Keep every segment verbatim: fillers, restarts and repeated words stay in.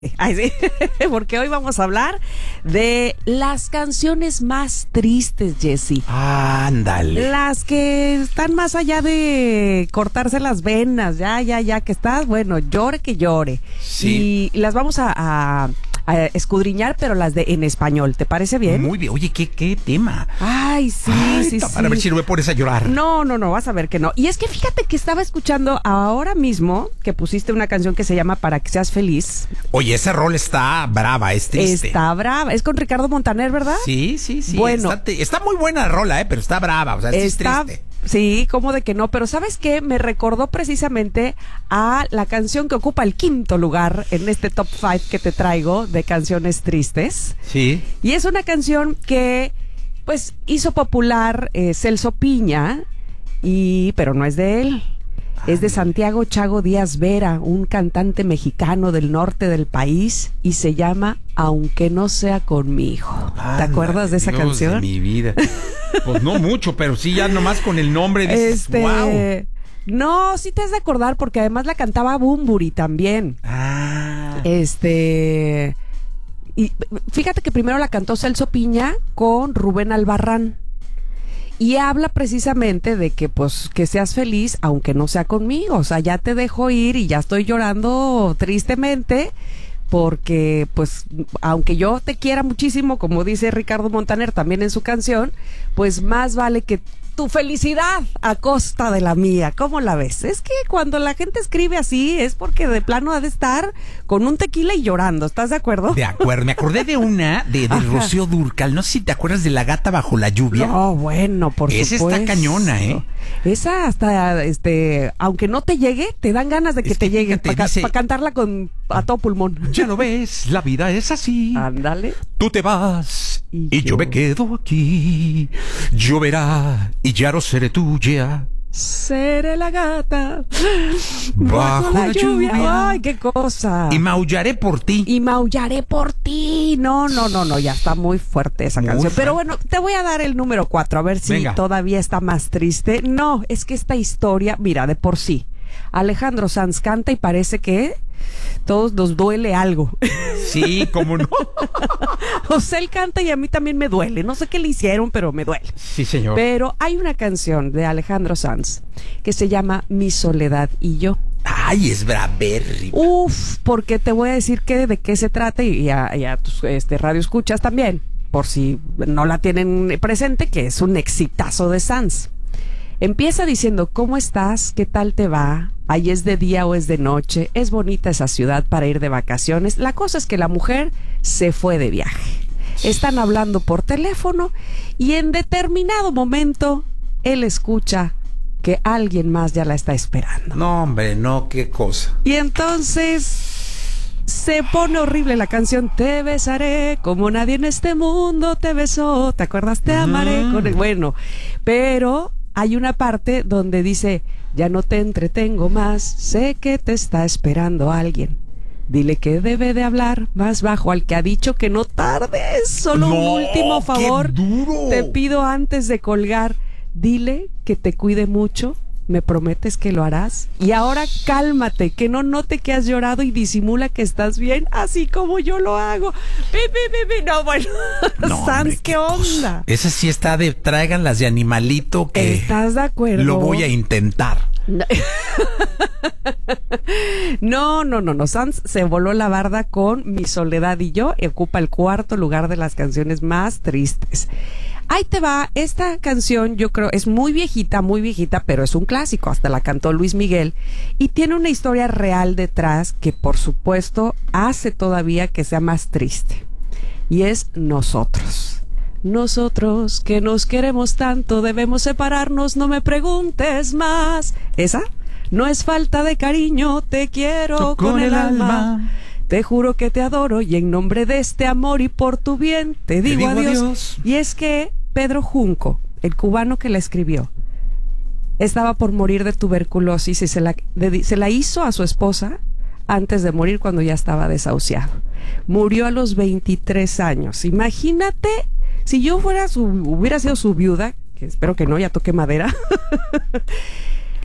Ay, sí, porque hoy vamos a hablar de las canciones más tristes, Jessy. Ándale. Las que están más allá de cortarse las venas, ya, ya, ya, que estás, bueno, llore que llore. Sí. Y las vamos a, a, a escudriñar, pero las de en español, ¿te parece bien? Muy bien. Oye, ¿qué, qué tema? Ay, sí, Ay, sí, ta- sí. Para ver si no me pones a llorar. No, no, no, vas a ver que no. Y es que fíjate que estaba escuchando ahora mismo que pusiste una canción que se llama Para que seas feliz. Oye, esa rol está brava, es triste. Está brava. Es con Ricardo Montaner, ¿verdad? Sí, sí, sí. Bueno. Está, está muy buena la rola, ¿eh? Pero está brava, o sea, sí es Está, triste. sí, como de que no, pero ¿sabes qué? Me recordó precisamente a la canción que ocupa el quinto lugar en este top five que te traigo de canciones tristes. Sí. Y es una canción que, pues, hizo popular eh, Celso Piña, y pero no es de él. Es de Santiago Chago Díaz Vera, un cantante mexicano del norte del país, y se llama Aunque no sea conmigo. ¿Te Ándale, acuerdas de esa Dios canción? de mi vida. Pues no mucho, pero sí ya nomás con el nombre dices, Este, wow. no, sí te has de acordar porque además la cantaba Bunbury también. Ah. Este, y fíjate que primero la cantó Celso Piña con Rubén Albarrán. Y habla precisamente de que, pues, que seas feliz aunque no sea conmigo. O sea, ya te dejo ir y ya estoy llorando tristemente porque, pues, aunque yo te quiera muchísimo, como dice Ricardo Montaner también en su canción, pues más vale que tu felicidad a costa de la mía. ¿Cómo la ves? Es que cuando la gente escribe así es porque de plano ha de estar con un tequila y llorando. ¿Estás de acuerdo? De acuerdo, me acordé de una de, de Rocío Dúrcal, no sé si te acuerdas de La gata bajo la lluvia. No, bueno, por Esa supuesto. está cañona, ¿eh? Esa hasta, este, aunque no te llegue, te dan ganas de que Es te que llegue fíjate, para dice- cantarla con a todo pulmón. Ya lo ves, la vida es así. Ándale. Tú te vas Y y, yo... yo- me quedo aquí. Lloverá y ya no seré tuya. Seré la gata Bajo la lluvia. Ay, qué cosa. Y maullaré por ti. Y maullaré por ti. No, no, no, no, ya está muy fuerte esa Muy canción. Pero fuerte. bueno, te voy a dar el número cuatro, a ver si Venga. todavía está más triste. No, es que esta historia, mira, de por sí, Alejandro Sanz canta y parece que todos nos duele algo. Sí, cómo no. O sea, él canta y a mí también me duele. No sé qué le hicieron, pero me duele. Sí, señor. Pero hay una canción de Alejandro Sanz que se llama Mi soledad y yo. Ay, es braverri. Uf, porque te voy a decir que de qué se trata y a, y a tus este, radio escuchas también, por si no la tienen presente, que es un exitazo de Sanz. Empieza diciendo, ¿cómo estás? ¿Qué tal te va? ¿Ahí es de día o es de noche? ¿Es bonita esa ciudad para ir de vacaciones? La cosa es que la mujer se fue de viaje. Están hablando por teléfono y en determinado momento él escucha que alguien más ya la está esperando. No, hombre, no, qué cosa. Y entonces se pone horrible la canción. Te besaré como nadie en este mundo te besó. ¿Te acuerdas? Te amaré. Con el... Bueno, pero hay una parte donde dice, ya no te entretengo más, sé que te está esperando alguien. Dile que debe de hablar más bajo al que ha dicho que no tardes. Solo No, un último qué favor. duro. Te pido antes de colgar. Dile que te cuide mucho. ¿Me prometes que lo harás? Y ahora cálmate, que no note que has llorado y disimula que estás bien, así como yo lo hago. Pi, pi, pi, pi. No, bueno, No, Sanz, hombre, ¿qué cosa. onda? Esa sí está de tráigan las de animalito que ¿Estás de acuerdo? lo voy a intentar. No, no, no, no. Sanz se voló la barda con Mi soledad y yo y ocupa el cuarto lugar de las canciones más tristes. Ahí te va, esta canción yo creo es muy viejita, muy viejita, pero es un clásico, hasta la cantó Luis Miguel y tiene una historia real detrás que por supuesto hace todavía que sea más triste. Y es Nosotros. Nosotros que nos queremos tanto debemos separarnos, no me preguntes más. ¿Esa? No es falta de cariño, te quiero con, con el alma. alma. Te juro que te adoro y en nombre de este amor y por tu bien te digo, te digo adiós. adiós. Y es que Pedro Junco, el cubano que la escribió, estaba por morir de tuberculosis y se la, de, se la hizo a su esposa antes de morir cuando ya estaba desahuciado. Murió a los veintitrés años. Imagínate, si yo fuera su, hubiera sido su viuda, que espero que no, ya toqué madera,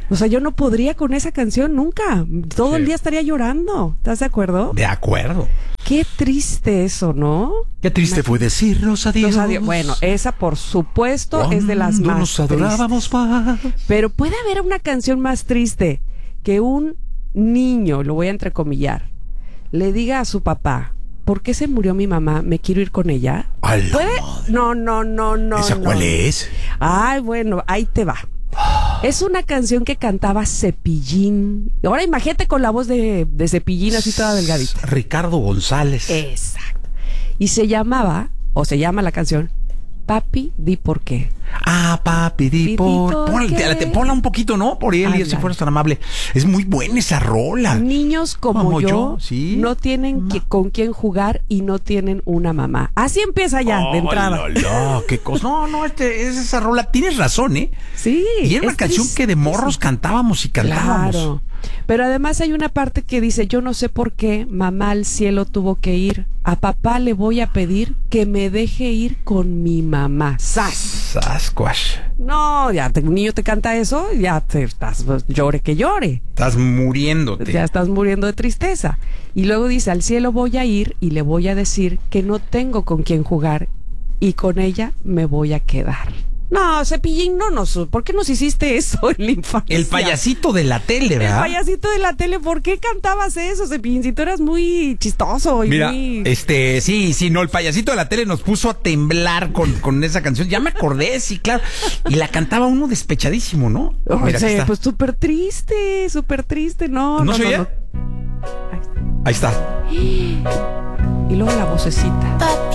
O sea, yo no podría con esa canción nunca. Todo Sí. el día estaría llorando. ¿Estás de acuerdo? De acuerdo. Qué triste eso, ¿no? Qué triste fue decirnos adiós. Los adiós. Bueno, esa por supuesto es de las Cuando más nos adorábamos más. tristes. Pero puede haber una canción más triste que un niño, lo voy a entrecomillar, le diga a su papá: ¿por qué se murió mi mamá? ¿Me quiero ir con ella? A la ¿Puede? madre. No, no, no, no. ¿Esa no. cuál es? Ay, bueno, ahí te va. Es una canción que cantaba Cepillín. Ahora imagínate con la voz de, de Cepillín así toda delgadita. Ricardo González. Exacto. Y se llamaba, o se llama la canción, Papi, di por qué. Ah, papi, di Di por... por Ponla, qué. te- ponla un poquito, ¿no? Por él, y Ándale. si fueras tan amable. Es muy buena esa rola. Niños como, Como yo, yo, sí. no tienen Ma- que- con quién jugar y no tienen una mamá. Así empieza ya, de entrada. Oh, la, la, qué cosa. No, no, este, es esa rola. Tienes razón, ¿eh? Sí. Y era una es canción que de morros tristísimo. cantábamos y cantábamos. Claro. Pero además hay una parte que dice: yo no sé por qué mamá al cielo tuvo que ir. A papá le voy a pedir que me deje ir con mi mamá. ¡Sas! Sasquatch. No, ya te- un niño te canta eso, ya te estás, pues, llore que llore. Estás muriéndote. Ya estás muriendo de tristeza. Y luego dice: al cielo voy a ir y le voy a decir que no tengo con quién jugar y con ella me voy a quedar. No, Cepillín, no nos... ¿Por qué nos hiciste eso en la infancia? El payasito de la tele, El ¿verdad? payasito de la tele, ¿por qué cantabas eso, Cepillín? Si tú eras muy chistoso y Mira, muy... este, sí, sí, no, el payasito de la tele nos puso a temblar con, con esa canción. Ya me acordé, sí, claro. Y la cantaba uno despechadísimo, ¿no? O Mira, sea, aquí está. pues súper triste, súper triste, no, ¿No no, se no, oía? no. Ahí está. Y luego la vocecita. Papi,